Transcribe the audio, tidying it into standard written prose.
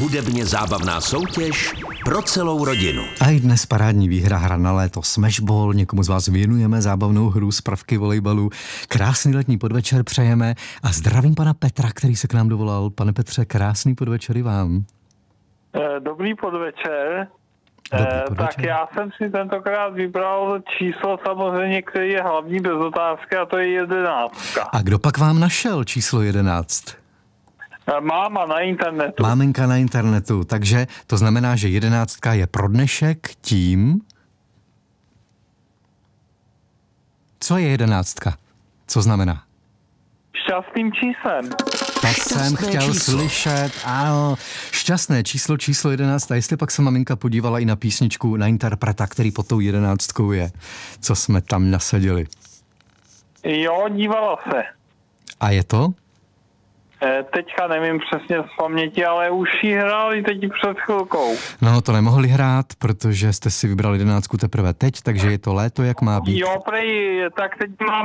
hudebně zábavná soutěž pro celou rodinu. A i dnes parádní výhra hra na léto Smashball. Někomu z vás věnujeme zábavnou hru z prvky volejbalu. Krásný letní podvečer přejeme a zdravím pana Petra, který se k nám dovolal. Pane Petře, krásný podvečer i vám. Dobrý podvečer. Podvečer. Tak já jsem si tentokrát vybral číslo samozřejmě, který je hlavní bez otázky, a to je 11. A kdo pak vám našel číslo 11? Máma na internetu. Máminka na internetu, takže to znamená, že 11 je pro dnešek tím... Co je 11? Co znamená? Šťastným číslem. To jsem chtěl slyšet, ano, šťastné číslo 11. A jestli pak se maminka podívala i na písničku, na interpreta, který pod tou 11 je, co jsme tam nasadili. Jo, dívala se. A je to? Teďka nevím přesně z paměti, ale už ji hráli teď před chvilkou. No, to nemohli hrát, protože jste si vybrali 11 teprve teď, takže je to léto, jak má být. Jo, prej, tak teď mám